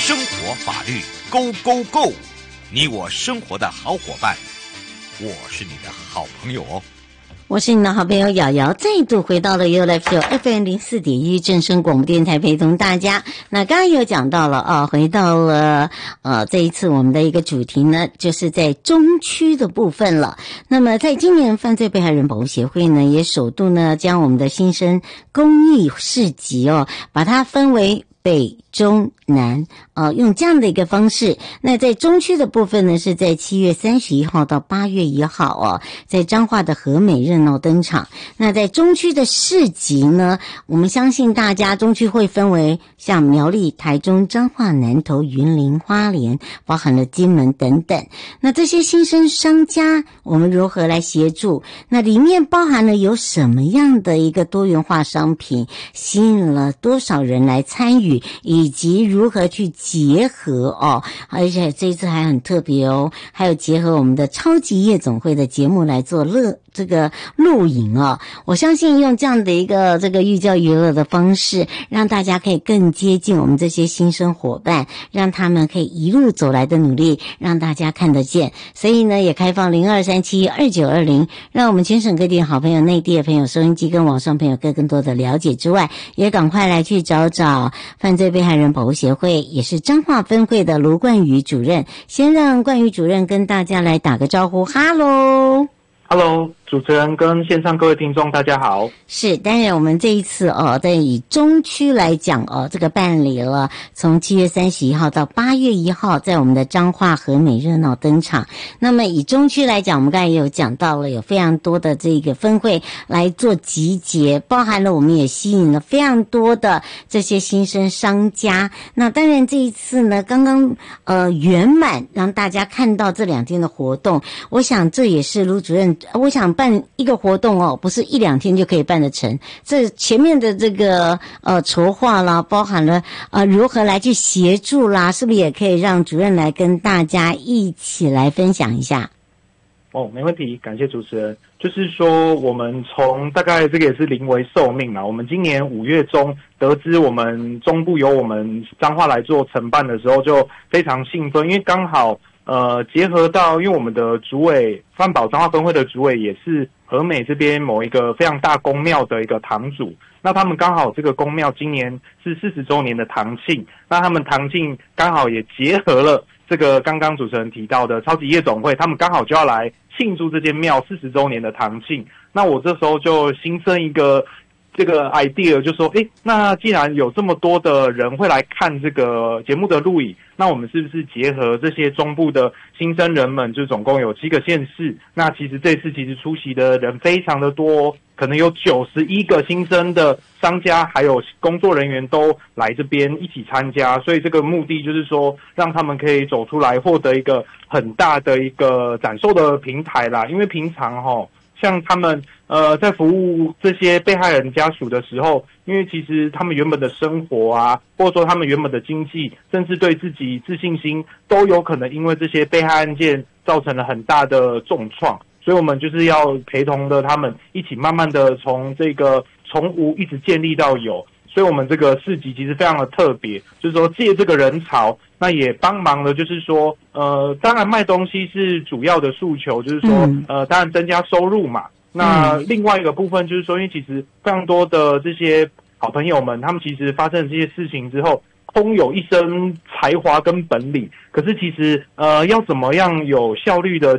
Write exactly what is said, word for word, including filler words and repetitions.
生活法律 Go Go Go， 你我生活的好伙伴，我是你的好朋友哦。 我是你的好朋友瑶瑶，再度回到了 You Life Show F M 零四点一正声广播电台，陪同大家。那刚刚有讲到了啊，回到了呃这一次我们的一个主题呢，就是在中区的部分了。那么在今年犯罪被害人保护协会呢，也首度呢将我们的新生公益市集哦，把它分为北中南呃用这样的一个方式。那在中区的部分呢，是在七月三十一号到八月一号哦，在彰化的和美热闹登场。那在中区的市集呢，我们相信大家中区会分为像苗栗、台中、彰化、南投、云林、花莲，包含了金门等等。那这些新生商家我们如何来协助？那里面包含了有什么样的一个多元化商品，吸引了多少人来参与，以及如何去结合哦，而且这一次还很特别哦，还有结合我们的超级夜总会的节目来做乐这个录影哦。我相信用这样的一个这个寓教于乐的方式，让大家可以更接近我们这些新生伙伴，让他们可以一路走来的努力让大家看得见。所以呢，也开放零二三七二九二零，让我们全省各地的好朋友、内地的朋友、收音机跟网上朋友更更多的了解之外，也赶快来去找找犯罪被害人保护协会，也是彰化分会的卢冠宇主任。先让冠宇主任跟大家来打个招呼。哈喽 Hello， 主持人跟线上各位听众大家好。 是，当然我们这一次哦，在以中区来讲哦，这个办理了从七月三十一号到八月一号，在我们的彰化和美热闹登场。那么以中区来讲，我们刚才也有讲到了，有非常多的这个分会来做集结，包含了我们也吸引了非常多的这些新生商家。那当然这一次呢，刚刚呃圆满让大家看到这两天的活动，我想这也是卢主任。我想办一个活动哦，不是一两天就可以办得成。这前面的这个呃筹划啦，包含了呃如何来去协助啦，是不是也可以让主任来跟大家一起来分享一下？ 哦，没问题，感谢主持人。就是说，我们从大概这个也是临危受命啦。我们今年五月中得知我们中部由我们彰化来做承办的时候，就非常兴奋，因为刚好。呃，结合到，因为我们的主委范保彰化分会的主委也是和美这边某一个非常大公庙的一个堂主，那他们刚好这个公庙今年是四十周年的堂庆，那他们堂庆刚好也结合了这个刚刚主持人提到的超级夜总会，他们刚好就要来庆祝这间庙四十周年的堂庆，那我这时候就新生一个。这个 idea 就说，诶，那既然有这么多的人会来看这个节目的录影，那我们是不是结合这些中部的新生人们，就总共有七个县市，那其实这次其实出席的人非常的多，可能有九十一个新生的商家还有工作人员都来这边一起参加，所以这个目的就是说，让他们可以走出来，获得一个很大的一个展售的平台啦，因为平常齁。像他们呃在服务这些被害人家属的时候，因为其实他们原本的生活啊，或者说他们原本的经济，甚至对自己自信心，都有可能因为这些被害案件造成了很大的重创。所以我们就是要陪同的他们一起慢慢的从这个从无一直建立到有。所以我们这个市集其实非常的特别，就是说借这个人潮，那也帮忙了，就是说，呃，当然卖东西是主要的诉求，就是说，嗯、呃，当然增加收入嘛。那另外一个部分就是说，因为其实非常多的这些好朋友们，他们其实发生了这些事情之后，空有一身才华跟本领，可是其实呃，要怎么样有效率的